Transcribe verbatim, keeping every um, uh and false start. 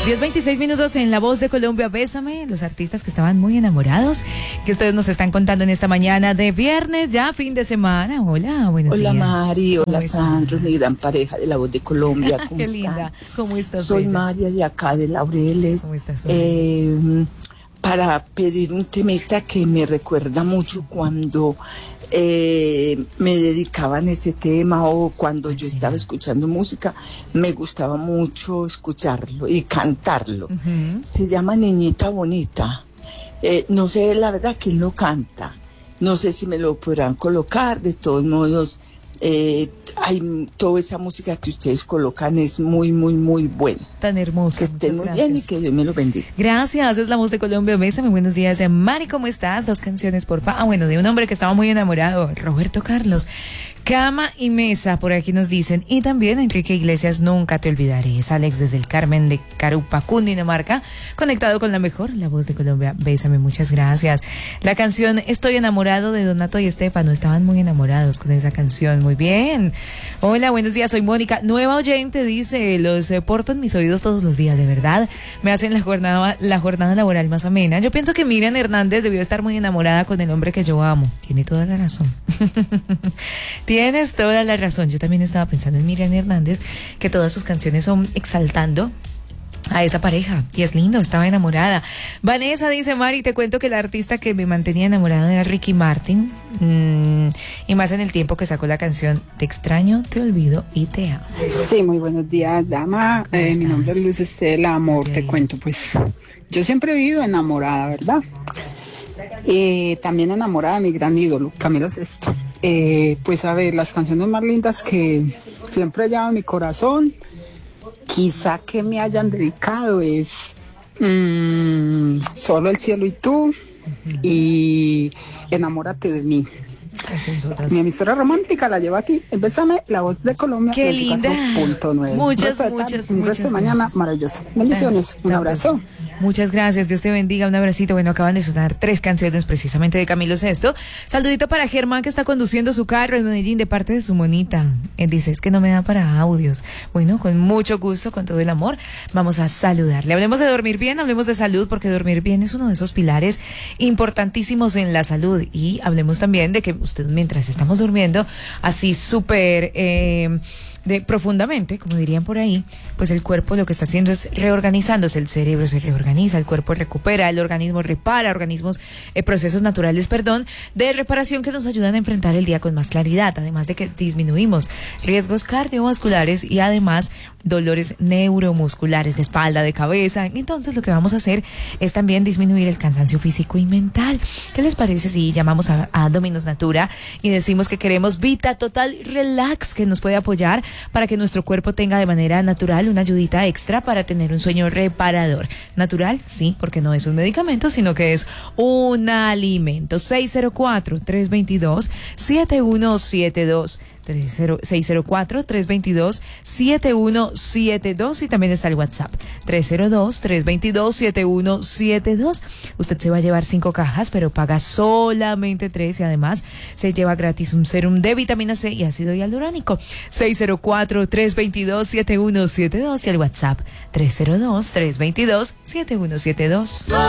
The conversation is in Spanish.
diez veintiséis minutos en La Voz de Colombia, Bésame, los artistas que estaban muy enamorados, que ustedes nos están contando en esta mañana de viernes, ya fin de semana. Hola, buenos hola, días. Hola Mari, hola Sandro, mi gran pareja de La Voz de Colombia. ¿Cómo Qué están? linda, ¿cómo estás? Soy bella? María de acá de Laureles. ¿Cómo estás? Eh, para pedir un temita que me recuerda mucho cuando eh, me dedicaban ese tema o cuando yo estaba escuchando música, me gustaba mucho escucharlo y cantarlo. Uh-huh. Se llama Niñita Bonita. Eh, no sé la verdad quién lo canta. No sé si me lo podrán colocar. De todos modos, eh, hay toda esa música que ustedes colocan es muy, muy, muy buena. Tan hermosa. Que estén muy bien y que Dios me lo bendiga. Gracias, es La Voz de Colombia. Bésame, buenos días. Mari, ¿cómo estás? Dos canciones, por favor. Ah, bueno, de un hombre que estaba muy enamorado, Roberto Carlos. Cama y mesa, por aquí nos dicen. Y también Enrique Iglesias, Nunca te olvidaré. Es Alex desde el Carmen de Carupacú, Cundinamarca, conectado con la mejor, La Voz de Colombia. Bésame, muchas gracias. La canción Estoy enamorado de Donato y Estefano. Estaban muy enamorados con esa canción. Muy bien. Hola, buenos días, soy Mónica. Nueva oyente, dice, los eh, porto en mis oídos todos los días, de verdad. Me hacen la jornada, la jornada laboral más amena. Yo pienso que Miriam Hernández debió estar muy enamorada con el hombre que yo amo. Tiene toda la razón. Tienes toda la razón. Yo también estaba pensando en Miriam Hernández, que todas sus canciones son exaltando a esa pareja, y es lindo, estaba enamorada. Vanessa dice, Mari, te cuento que el artista que me mantenía enamorada era Ricky Martin, mm, y más en el tiempo que sacó la canción Te extraño, te olvido y te amo. Sí, muy buenos días, dama. Eh, mi nombre es Luz Estela, amor, te cuento, pues yo siempre he vivido enamorada, ¿verdad? Eh, también enamorada de mi gran ídolo, Camilo Sesto. Eh, pues a ver, las canciones más lindas que siempre he llevado en mi corazón, quizá que me hayan dedicado es mmm, Solo el cielo y tú, uh-huh, y Enamórate de mí. Mi historia romántica la llevo aquí. Bésame, La Voz de Colombia. Qué linda. Muchas, Resto muchas, un muchas resto de mañana maravilloso. Bendiciones. Un abrazo. Muchas gracias, Dios te bendiga, un abracito. Bueno, acaban de sonar tres canciones precisamente de Camilo Sesto. Saludito para Germán, que está conduciendo su carro en Medellín de parte de su monita. Él dice, es que no me da para audios. Bueno, con mucho gusto, con todo el amor, vamos a saludarle. Hablemos de dormir bien, hablemos de salud, porque dormir bien es uno de esos pilares importantísimos en la salud. Y hablemos también de que usted, mientras estamos durmiendo, así súper... Eh, de profundamente, como dirían por ahí, pues el cuerpo lo que está haciendo es reorganizándose, el cerebro se reorganiza, el cuerpo recupera, el organismo repara, organismos, eh, procesos naturales, perdón, de reparación que nos ayudan a enfrentar el día con más claridad, además de que disminuimos riesgos cardiovasculares y además dolores neuromusculares de espalda, de cabeza. Entonces lo que vamos a hacer es también disminuir el cansancio físico y mental. ¿Qué les parece si llamamos a, a Dominos Natura y decimos que queremos Vita Total Relax, que nos puede apoyar para que nuestro cuerpo tenga de manera natural una ayudita extra para tener un sueño reparador? Natural, sí, porque no es un medicamento, sino que es un alimento. seis cero cuatro, tres dos dos, siete uno siete dos. seis cero cuatro, tres dos dos, siete uno siete dos, y también está el WhatsApp tres cero dos, tres dos dos, siete uno siete dos. Usted se va a llevar cinco cajas, pero paga solamente tres, y además se lleva gratis un serum de vitamina C y ácido hialurónico. seis cero cuatro, tres dos dos, siete uno siete dos y el WhatsApp tres cero dos, tres dos dos, siete uno siete dos.